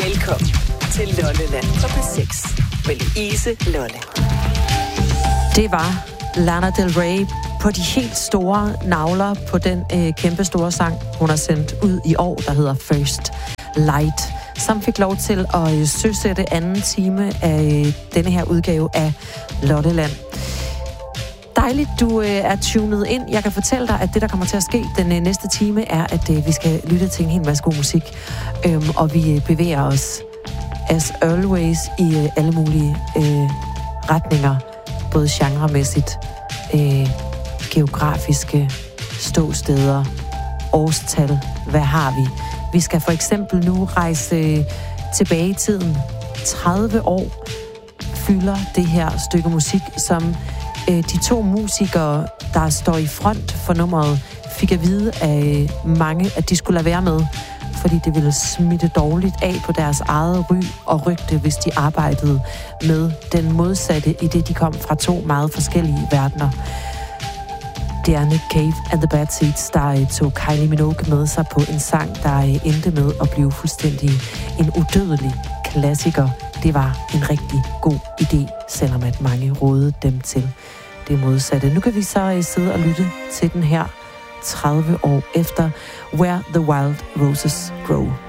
Velkommen til Lolleland på P6 med Louise Lolle. Det var Lana Del Rey på de helt store navler på den kæmpe store sang, hun har sendt ud i år, der hedder First Light, som fik lov til at søsætte anden time af denne her udgave af Lolleland. Dejligt, du er tunet ind. Jeg kan fortælle dig, at det, der kommer til at ske den næste time, er, at vi skal lytte til en hel masse god musik. Og vi bevæger os, as always, i alle mulige retninger. Både genremæssigt, geografiske ståsteder, årstal. Hvad har vi? Vi skal for eksempel nu rejse tilbage i tiden. 30 år fylder det her stykke musik, som de to musikere, der står i front for nummeret, fik at vide af mange, at de skulle lade være med, fordi det ville smitte dårligt af på deres eget ry og rygte, hvis de arbejdede med den modsatte, i det de kom fra to meget forskellige verdener. Det er Nick Cave and the Bad Seeds, der tog Kylie Minogue med sig på en sang, der endte med at blive fuldstændig en udødelig klassiker. Det var en rigtig god idé, selvom at mange rådede dem til det modsatte. Nu kan vi så sidde og lytte til den her 30 år efter Where the Wild Roses Grow.